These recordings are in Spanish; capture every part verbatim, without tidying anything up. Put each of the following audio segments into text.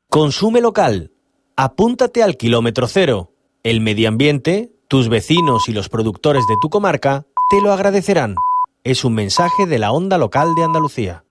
Consume local. Apúntate al kilómetro cero. El medio ambiente, tus vecinos y los productores de tu comarca te lo agradecerán. Es un mensaje de la Onda Local de Andalucía.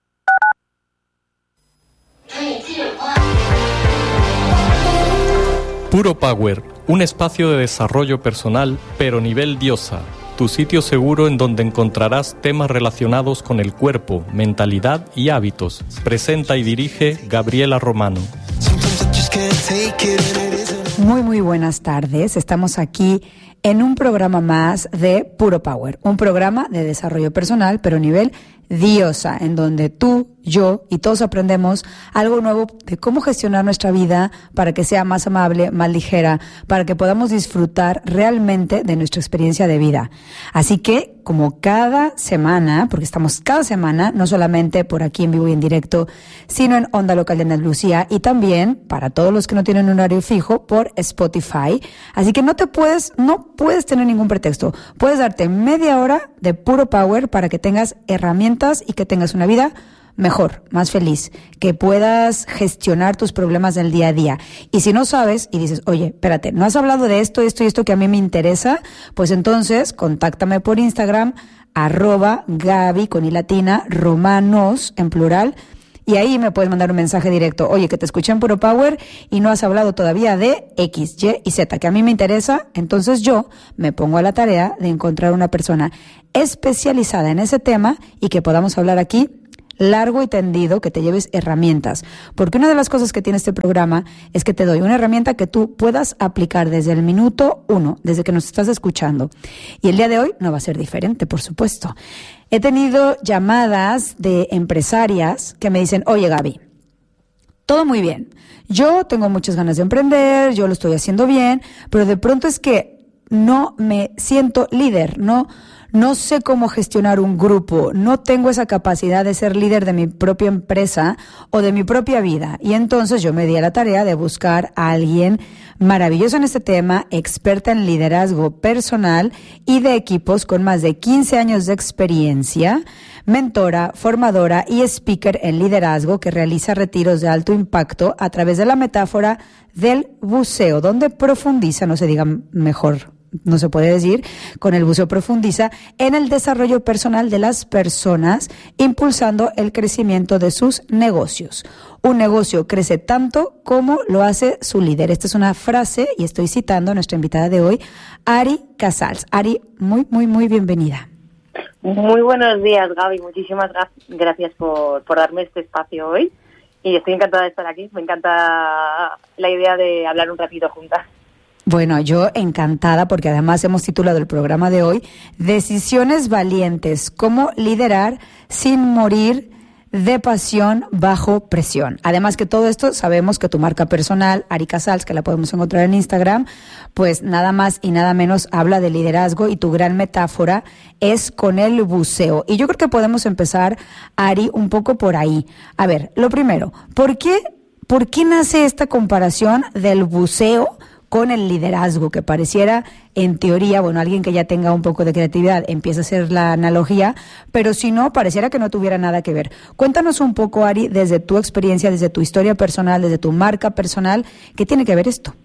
Puro Power, un espacio de desarrollo personal, pero nivel diosa. Tu sitio seguro en donde encontrarás temas relacionados con el cuerpo, mentalidad y hábitos. Presenta y dirige Gabriela Romano. Muy, muy buenas tardes. Estamos aquí en un programa más de Puro Power, un programa de desarrollo personal, pero a nivel diosa, en donde tú, yo y todos aprendemos algo nuevo de cómo gestionar nuestra vida para que sea más amable, más ligera, para que podamos disfrutar realmente de nuestra experiencia de vida. Así que, como cada semana, porque estamos cada semana, no solamente por aquí en vivo y en directo, sino en Onda Local de Andalucía y también, para todos los que no tienen un horario fijo, por Spotify. Así que no te puedes, no puedes tener ningún pretexto. Puedes darte media hora de Puro Power para que tengas herramientas y que tengas una vida mejor, más feliz, que puedas gestionar tus problemas del día a día. Y si no sabes y dices, oye, espérate, ¿no has hablado de esto, esto y esto que a mí me interesa? Pues entonces, contáctame por Instagram, arroba Gaby, con i latina, romanos, en plural, y ahí me puedes mandar un mensaje directo. Oye, que te escuché en Puro Power y no has hablado todavía de X, Y y Z, que a mí me interesa. Entonces yo me pongo a la tarea de encontrar una persona especializada en ese tema y que podamos hablar aquí largo y tendido, que te lleves herramientas. Porque una de las cosas que tiene este programa es que te doy una herramienta que tú puedas aplicar desde el minuto uno, desde que nos estás escuchando. Y el día de hoy no va a ser diferente, por supuesto. He tenido llamadas de empresarias que me dicen, oye Gaby, todo muy bien, yo tengo muchas ganas de emprender, yo lo estoy haciendo bien, pero de pronto es que no me siento líder, no No sé cómo gestionar un grupo, no tengo esa capacidad de ser líder de mi propia empresa o de mi propia vida. Y entonces yo me di a la tarea de buscar a alguien maravilloso en este tema, experta en liderazgo personal y de equipos con más de quince años de experiencia, mentora, formadora y speaker en liderazgo que realiza retiros de alto impacto a través de la metáfora del buceo, donde profundiza, no se diga mejor, no se puede decir, con el buceo profundiza en el desarrollo personal de las personas, impulsando el crecimiento de sus negocios. Un negocio crece tanto como lo hace su líder. Esta es una frase, y estoy citando a nuestra invitada de hoy, Ari Casals. Ari, muy, muy, muy bienvenida. Muy buenos días, Gaby. Muchísimas gra- gracias por, por darme este espacio hoy. Y estoy encantada de estar aquí. Me encanta la idea de hablar un ratito juntas. Bueno, yo encantada porque además hemos titulado el programa de hoy Decisiones valientes, cómo liderar sin morir de pasión bajo presión. Además que todo esto sabemos que tu marca personal, Ari Casals, que la podemos encontrar en Instagram, pues nada más y nada menos habla de liderazgo y tu gran metáfora es con el buceo. Y yo creo que podemos empezar, Ari, un poco por ahí. A ver, lo primero, ¿por qué, por qué nace esta comparación del buceo con el liderazgo? Que pareciera, en teoría, bueno, alguien que ya tenga un poco de creatividad empieza a hacer la analogía, pero si no, pareciera que no tuviera nada que ver. Cuéntanos un poco, Ari, desde tu experiencia, desde tu historia personal, desde tu marca personal, ¿qué tiene que ver esto?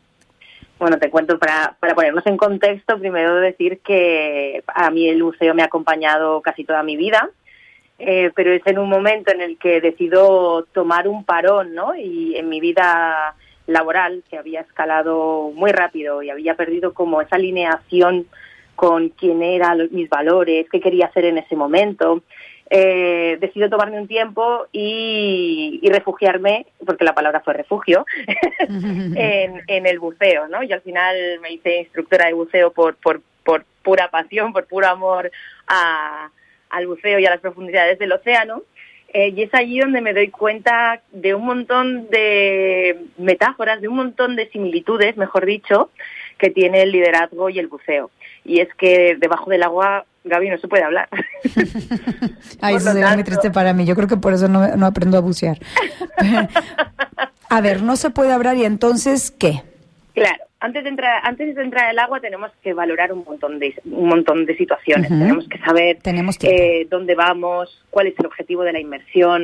Bueno, te cuento, para, para ponernos en contexto, primero decir que a mí el buceo me ha acompañado casi toda mi vida, eh, pero es en un momento en el que decido tomar un parón, ¿no? Y en mi vida laboral, que había escalado muy rápido y había perdido como esa alineación con quién eran mis valores, qué quería hacer en ese momento, eh, decido tomarme un tiempo y, y refugiarme, porque la palabra fue refugio, en, en el buceo, ¿no? Y al final me hice instructora de buceo por, por, por pura pasión, por puro amor a, al buceo y a las profundidades del océano. Eh, y es allí donde me doy cuenta de un montón de metáforas, de un montón de similitudes, mejor dicho, que tiene el liderazgo y el buceo. Y es que debajo del agua, Gaby, no se puede hablar. Ay, eso sería muy triste para mí. Yo creo que por eso no, no aprendo a bucear. A ver, no se puede hablar, ¿y entonces qué? Claro. Antes de entrar, antes de entrar al agua tenemos que valorar un montón de un montón de situaciones. Uh-huh. Tenemos que saber tenemos eh, dónde vamos, cuál es el objetivo de la inmersión,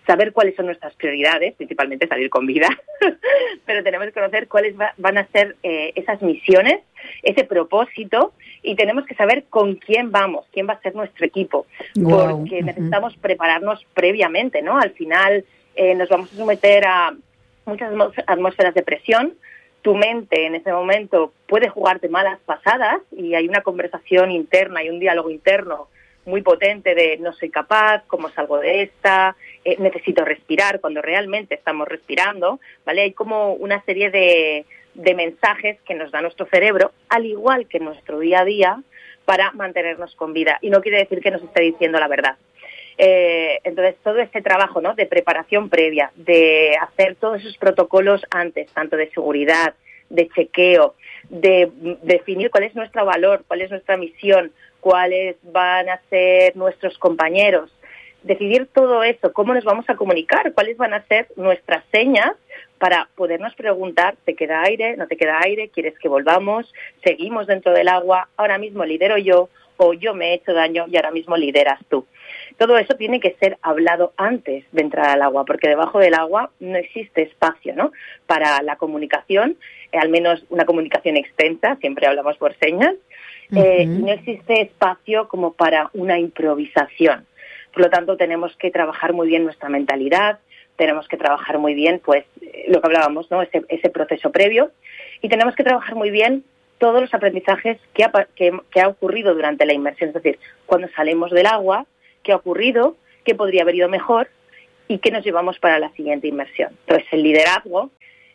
saber cuáles son nuestras prioridades, principalmente salir con vida, pero tenemos que conocer cuáles va, van a ser eh, esas misiones, ese propósito, y tenemos que saber con quién vamos, quién va a ser nuestro equipo, wow. porque uh-huh. necesitamos prepararnos previamente, ¿no? Al final eh, nos vamos a someter a muchas atmósferas de presión. Tu mente en ese momento puede jugarte malas pasadas y hay una conversación interna y un diálogo interno muy potente de no soy capaz, cómo salgo de esta, eh, necesito respirar cuando realmente estamos respirando, ¿vale? Hay como una serie de, de mensajes que nos da nuestro cerebro, al igual que nuestro día a día, para mantenernos con vida. Y no quiere decir que nos esté diciendo la verdad. Eh, entonces, todo este trabajo, ¿no?, de preparación previa, de hacer todos esos protocolos antes, tanto de seguridad, de chequeo, de definir cuál es nuestro valor, cuál es nuestra misión, cuáles van a ser nuestros compañeros, decidir todo eso, cómo nos vamos a comunicar, cuáles van a ser nuestras señas para podernos preguntar, ¿te queda aire? ¿No te queda aire? ¿Quieres que volvamos? ¿Seguimos dentro del agua? ¿Ahora mismo lidero yo? ¿O yo me he hecho daño y ahora mismo lideras tú? Todo eso tiene que ser hablado antes de entrar al agua, porque debajo del agua no existe espacio, ¿no?, para la comunicación, eh, al menos una comunicación extensa, siempre hablamos por señas. Eh, uh-huh. No existe espacio como para una improvisación. Por lo tanto, tenemos que trabajar muy bien nuestra mentalidad, tenemos que trabajar muy bien, pues, lo que hablábamos, ¿no?, ese, ese proceso previo, y tenemos que trabajar muy bien todos los aprendizajes que ha, que, que ha ocurrido durante la inmersión. Es decir, cuando salimos del agua, qué ha ocurrido, qué podría haber ido mejor y qué nos llevamos para la siguiente inmersión. Entonces, el liderazgo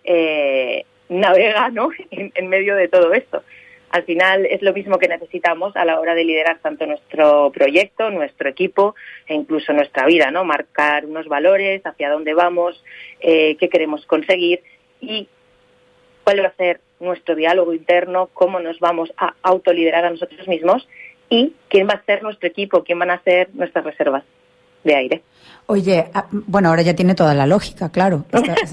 eh, navega, ¿no?, en, en medio de todo esto. Al final es lo mismo que necesitamos a la hora de liderar tanto nuestro proyecto, nuestro equipo e incluso nuestra vida, ¿no? Marcar unos valores, hacia dónde vamos, eh, qué queremos conseguir y cuál va a ser nuestro diálogo interno, cómo nos vamos a autoliderar a nosotros mismos y quién va a ser nuestro equipo, quién van a ser nuestras reservas de aire. Oye, bueno, ahora ya tiene toda la lógica, claro.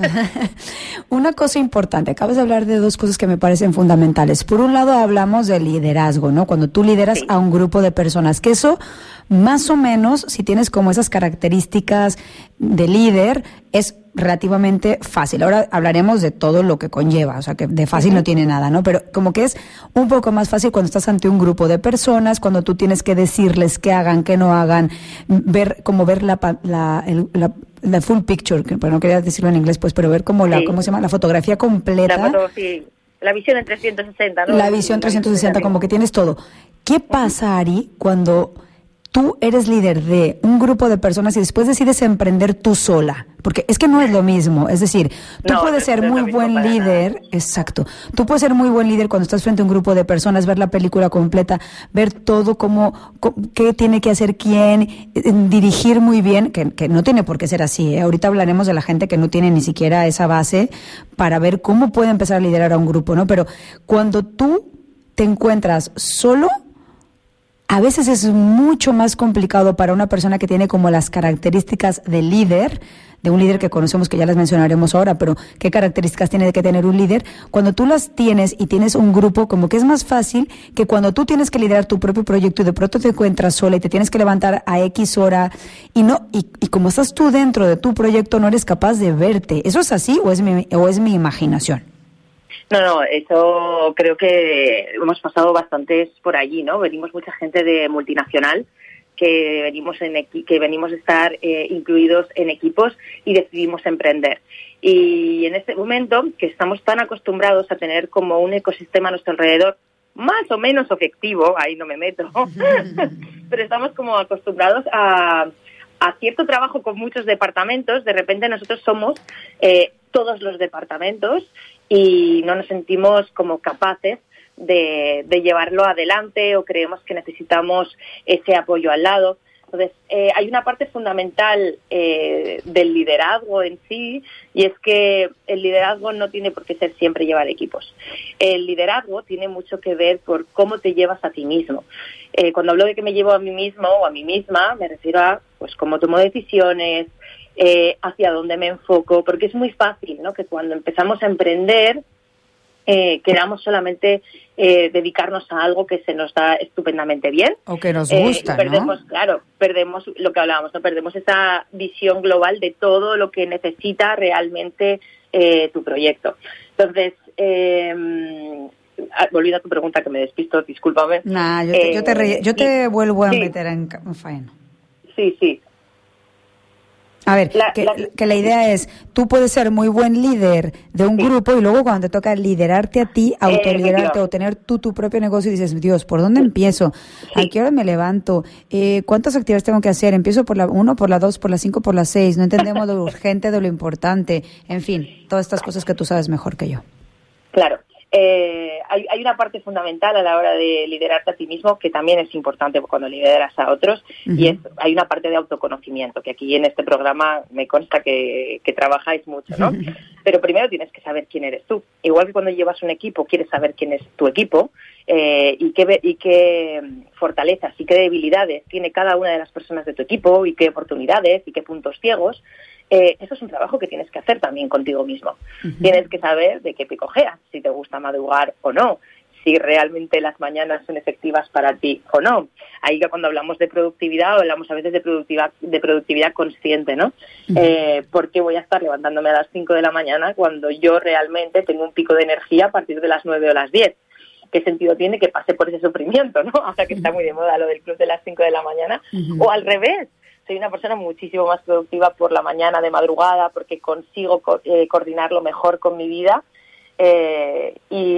Una cosa importante, acabas de hablar de dos cosas que me parecen fundamentales. Por un lado hablamos de liderazgo, ¿no? Cuando tú lideras sí. a un grupo de personas, que eso más o menos, si tienes como esas características de líder, es relativamente fácil. Ahora hablaremos de todo lo que conlleva, o sea que de fácil no tiene nada, ¿no? Pero como que es un poco más fácil cuando estás ante un grupo de personas, cuando tú tienes que decirles qué hagan, qué no hagan, ver como ver la la, el, la, la full picture, que bueno, no quería decirlo en inglés, pues, pero ver como la, sí. ¿cómo se llama? La fotografía completa. La foto, sí. La visión en trescientos sesenta, ¿no? La visión trescientos sesenta, como que tienes todo. ¿Qué pasa, Ari, cuando tú eres líder de un grupo de personas y después decides emprender tú sola? Porque es que no es lo mismo. Es decir, tú no, puedes ser muy buen líder, nada. Exacto. Tú puedes ser muy buen líder cuando estás frente a un grupo de personas, ver la película completa, ver todo cómo, cómo qué tiene que hacer quién, dirigir muy bien, que, que no tiene por qué ser así, ¿eh? Ahorita hablaremos de la gente que no tiene ni siquiera esa base para ver cómo puede empezar a liderar a un grupo, ¿no? Pero cuando tú te encuentras solo, a veces es mucho más complicado para una persona que tiene como las características de líder, de un líder que conocemos, que ya las mencionaremos ahora, pero qué características tiene que tener un líder. Cuando tú las tienes y tienes un grupo, como que es más fácil que cuando tú tienes que liderar tu propio proyecto y de pronto te encuentras sola y te tienes que levantar a X hora y no y, y como estás tú dentro de tu proyecto no eres capaz de verte. ¿Eso es así o es mi, o es mi imaginación? No, no, eso creo que hemos pasado bastantes por allí, ¿no? Venimos mucha gente de multinacional que venimos en equi- que venimos a estar eh, incluidos en equipos y decidimos emprender. Y en este momento que estamos tan acostumbrados a tener como un ecosistema a nuestro alrededor más o menos efectivo, ahí no me meto, pero estamos como acostumbrados a, a cierto trabajo con muchos departamentos. De repente nosotros somos eh, todos los departamentos y no nos sentimos como capaces de, de llevarlo adelante o creemos que necesitamos ese apoyo al lado. Entonces, eh, hay una parte fundamental eh, del liderazgo en sí, y es que el liderazgo no tiene por qué ser siempre llevar equipos. El liderazgo tiene mucho que ver por cómo te llevas a ti mismo. Eh, cuando hablo de que me llevo a mí mismo o a mí misma, me refiero a pues cómo tomo decisiones, eh, hacia dónde me enfoco, porque es muy fácil, ¿no?, que cuando empezamos a emprender eh, queramos solamente eh, dedicarnos a algo que se nos da estupendamente bien. O que nos gusta, eh, perdemos, ¿no? Claro, perdemos lo que hablábamos, ¿no? Perdemos esa visión global de todo lo que necesita realmente eh, tu proyecto. Entonces, eh, volviendo a tu pregunta, que me despisto, discúlpame. Nah, yo te, eh, yo te, re, yo te sí, vuelvo a sí, meter en, en faena. Sí, sí. A ver, La, que, la, que la idea es, tú puedes ser muy buen líder de un sí. grupo y luego cuando te toca liderarte a ti, autoliderarte Eh, o tener tú tu propio negocio, dices, Dios, ¿por dónde empiezo? Sí. ¿A qué hora me levanto? Eh, ¿Cuántas actividades tengo que hacer? ¿Empiezo por la uno, por la dos, por la cinco, por la seis? No entendemos lo urgente de lo importante. En fin, todas estas cosas que tú sabes mejor que yo. Claro. Eh, hay, hay una parte fundamental a la hora de liderarte a ti mismo que también es importante cuando lideras a otros, uh-huh. y es, hay una parte de autoconocimiento, que aquí en este programa me consta que, que trabajáis mucho, ¿no? Uh-huh. Pero primero tienes que saber quién eres tú. Igual que cuando llevas un equipo, quieres saber quién es tu equipo eh, y, qué, y qué fortalezas y qué debilidades tiene cada una de las personas de tu equipo y qué oportunidades y qué puntos ciegos. Eh, eso es un trabajo que tienes que hacer también contigo mismo. Uh-huh. Tienes que saber de qué picojeas, si te gusta madrugar o no, si realmente las mañanas son efectivas para ti o no. Ahí que cuando hablamos de productividad, hablamos a veces de productividad, de productividad consciente, ¿no? Uh-huh. Eh, ¿por qué voy a estar levantándome a las cinco de la mañana cuando yo realmente tengo un pico de energía a partir de las nueve o las diez? ¿Qué sentido tiene que pase por ese sufrimiento, no? Ahora que está muy de moda lo del club de las cinco de la mañana. Uh-huh. O al revés. Soy una persona muchísimo más productiva por la mañana, de madrugada, porque consigo co- eh, coordinarlo mejor con mi vida eh,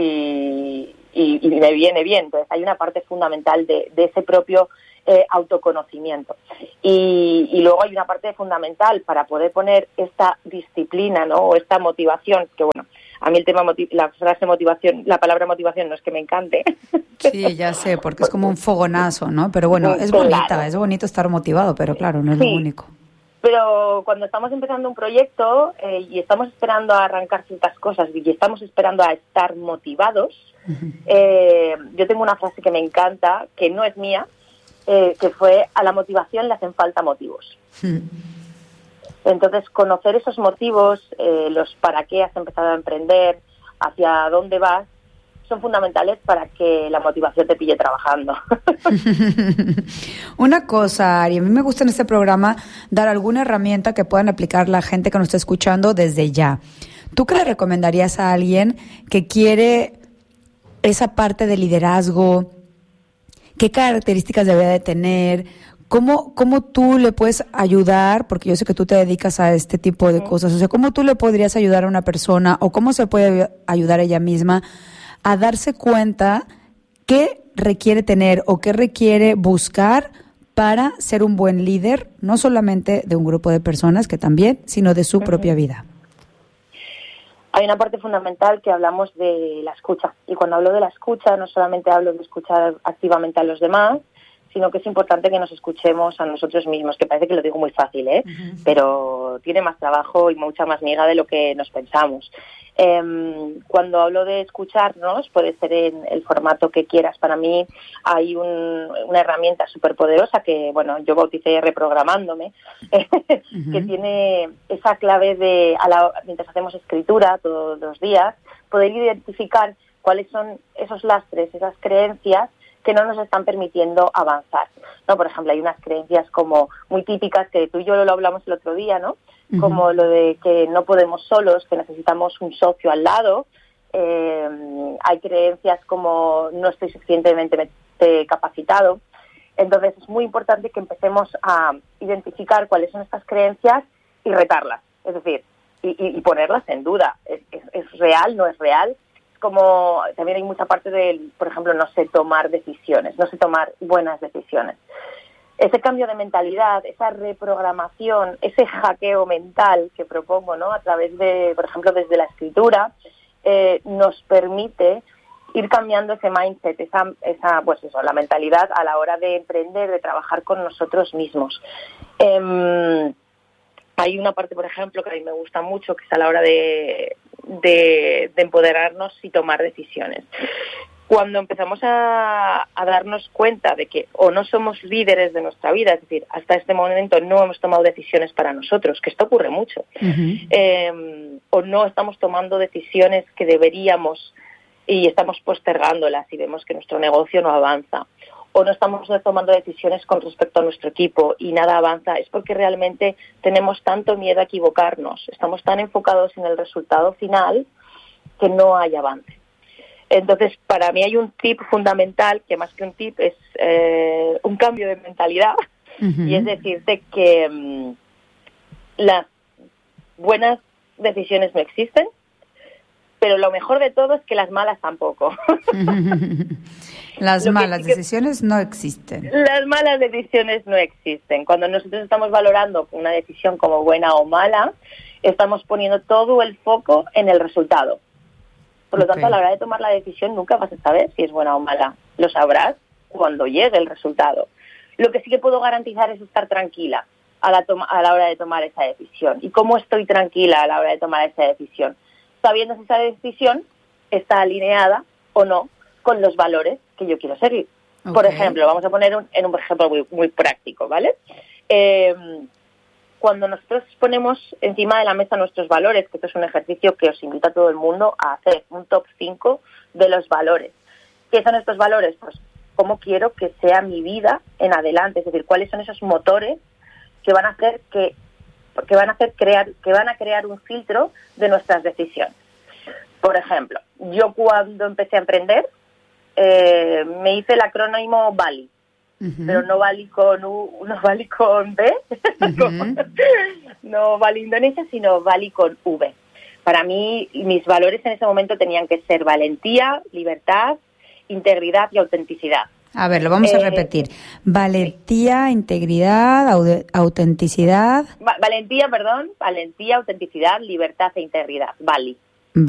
y, y, y me viene bien. Entonces hay una parte fundamental de, de ese propio eh, autoconocimiento. Y, y luego hay una parte fundamental para poder poner esta disciplina, ¿no? O esta motivación, que bueno, a mí el tema, motiv- la frase motivación, la palabra motivación no es que me encante. Sí, ya sé, porque es como un fogonazo, ¿no? Pero bueno, es claro. bonita, es bonito estar motivado, pero claro, no es sí, lo único. Pero cuando estamos empezando un proyecto eh, y estamos esperando a arrancar ciertas cosas y estamos esperando a estar motivados, uh-huh. eh, yo tengo una frase que me encanta, que no es mía, eh, que fue: a la motivación le hacen falta motivos. Uh-huh. Entonces, conocer esos motivos, eh, los para qué has empezado a emprender, hacia dónde vas, son fundamentales para que la motivación te pille trabajando. Una cosa, Ari, a mí me gusta en este programa dar alguna herramienta que puedan aplicar la gente que nos está escuchando desde ya. ¿Tú qué le recomendarías a alguien que quiere esa parte de liderazgo? ¿Qué características debería de tener? ¿Cómo, ¿Cómo tú le puedes ayudar? Porque yo sé que tú te dedicas a este tipo de cosas. O sea, ¿cómo tú le podrías ayudar a una persona o cómo se puede ayudar ella misma a darse cuenta qué requiere tener o qué requiere buscar para ser un buen líder, no solamente de un grupo de personas, que también, sino de su uh-huh. propia vida? Hay una parte fundamental que hablamos de la escucha. Y cuando hablo de la escucha, no solamente hablo de escuchar activamente a los demás, sino que es importante que nos escuchemos a nosotros mismos, que parece que lo digo muy fácil, ¿eh? Uh-huh. Pero tiene más trabajo y mucha más miga de lo que nos pensamos. Eh, cuando hablo de escucharnos, puede ser en el formato que quieras. Para mí hay un, una herramienta súper poderosa que, bueno, yo bauticé reprogramándome, uh-huh. que tiene esa clave de, a la, mientras hacemos escritura todos los días, poder identificar cuáles son esos lastres, esas creencias que no nos están permitiendo avanzar, ¿no? Por ejemplo, hay unas creencias como muy típicas que tú y yo lo hablamos el otro día, ¿no? Uh-huh. Como lo de que no podemos solos, que necesitamos un socio al lado. Eh, hay creencias como no estoy suficientemente capacitado. Entonces es muy importante que empecemos a identificar cuáles son estas creencias y retarlas, es decir, y, y, y ponerlas en duda. ¿Es, es, ¿Es real? ¿No es real? Como también hay mucha parte de, por ejemplo, no sé tomar decisiones, no sé tomar buenas decisiones. Ese cambio de mentalidad, esa reprogramación, ese hackeo mental que propongo, ¿no? A través de, por ejemplo, desde la escritura, eh, nos permite ir cambiando ese mindset, esa, esa, pues eso, la mentalidad a la hora de emprender, de trabajar con nosotros mismos. Eh, hay una parte, por ejemplo, que a mí me gusta mucho, que es a la hora de De, de empoderarnos y tomar decisiones. Cuando empezamos a, a darnos cuenta de que o no somos líderes de nuestra vida, es decir, hasta este momento no hemos tomado decisiones para nosotros, que esto ocurre mucho, uh-huh. eh, o no estamos tomando decisiones que deberíamos, eh, hay creencias como muy típicas que tú y yo lo hablamos el otro día, ¿no? Uh-huh. Como lo de que no podemos solos, que necesitamos un socio al lado. Eh, hay creencias como no estoy suficientemente capacitado. Entonces es muy importante que empecemos a identificar cuáles son estas creencias que no nos están permitiendo avanzar, ¿no? Por ejemplo, y estamos postergándolas y vemos que nuestro negocio no avanza, o no estamos tomando decisiones con respecto a nuestro equipo y nada avanza, es porque realmente tenemos tanto miedo a equivocarnos, estamos tan enfocados en el resultado final que no hay avance. Entonces, para mí hay un tip fundamental, que más que un tip es eh, un cambio de mentalidad, uh-huh. y es decirte que um, las buenas decisiones no existen, pero lo mejor de todo es que las malas tampoco. Las malas decisiones no existen. Las malas decisiones no existen. Cuando nosotros estamos valorando una decisión como buena o mala, estamos poniendo todo el foco en el resultado. Por lo okay. tanto, a la hora de tomar la decisión nunca vas a saber si es buena o mala. Lo sabrás cuando llegue el resultado. Lo que sí que puedo garantizar es estar tranquila a la, toma, a la hora de tomar esa decisión. ¿Y cómo estoy tranquila a la hora de tomar esa decisión? Sabiendo si esa decisión está alineada o no con los valores que yo quiero seguir. Okay. Por ejemplo, vamos a poner un, en un ejemplo muy, muy práctico, ¿vale? Eh, cuando nosotros ponemos encima de la mesa nuestros valores, que esto es un ejercicio que os invito a todo el mundo a hacer, un top cinco de los valores. ¿Qué son estos valores? Pues cómo quiero que sea mi vida en adelante, es decir, cuáles son esos motores que van a hacer que que van a hacer crear que van a crear un filtro de nuestras decisiones. Por ejemplo, yo cuando empecé a emprender eh, me hice el acrónimo VALI, uh-huh. pero no VALI con U, no VALI con B, uh-huh. no VALI Indonesia, sino VALI con V. Para mí, mis valores en ese momento tenían que ser valentía, libertad, integridad y autenticidad. A ver, lo vamos eh, a repetir. Valentía, sí. integridad, au- autenticidad. Va- valentía, perdón, valentía, autenticidad, libertad e integridad. VALI.